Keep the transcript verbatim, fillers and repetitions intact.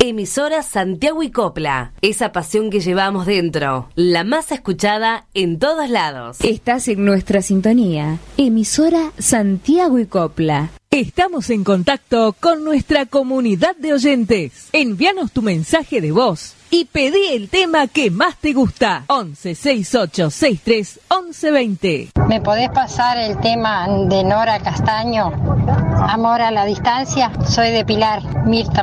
Emisora Santiago y Copla. Esa pasión que llevamos dentro. La más escuchada en todos lados. Estás en nuestra sintonía. Emisora Santiago y Copla. Estamos en contacto con nuestra comunidad de oyentes. Envíanos tu mensaje de voz y pedí el tema que más te gusta. once sesenta y ocho sesenta y tres once veinte. ¿Me podés pasar el tema de Nora Castaño? Amor a la distancia. Soy de Pilar, Mirta.